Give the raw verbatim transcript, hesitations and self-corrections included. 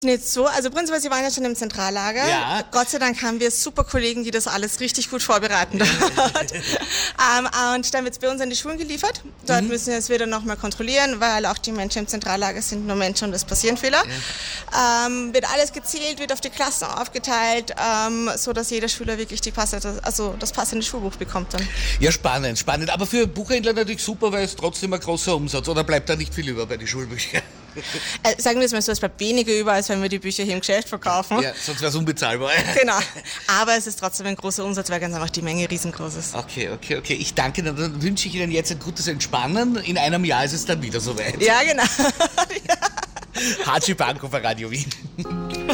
Nicht so, also prinzipiell, Sie waren ja schon im Zentrallager. Ja. Gott sei Dank haben wir super Kollegen, die das alles richtig gut vorbereiten dort. ähm, und dann wird es bei uns an die Schulen geliefert. Dort mhm. müssen wir es wieder nochmal kontrollieren, weil auch die Menschen im Zentrallager sind nur Menschen und es passieren Fehler. Ja. Ähm, wird alles gezählt, wird auf die Klassen aufgeteilt, ähm, so dass jeder Schüler wirklich die passende, also das passende Schulbuch bekommt dann. Ja, spannend, spannend. Aber für Buchhändler natürlich super, weil es trotzdem ein großer Umsatz. Oder bleibt da nicht viel über bei den Schulbüchern? Äh, sagen wir es mal so, es bleibt weniger über, als wenn wir die Bücher hier im Geschäft verkaufen. Ja, sonst wäre es unbezahlbar. Genau, aber es ist trotzdem ein großer Umsatz, weil ganz einfach die Menge riesengroß ist. Okay, okay, okay. Ich danke Ihnen. Dann wünsche ich Ihnen jetzt ein gutes Entspannen. In einem Jahr ist es dann wieder soweit. Ja, genau. Hatschi Banko für Radio Wien.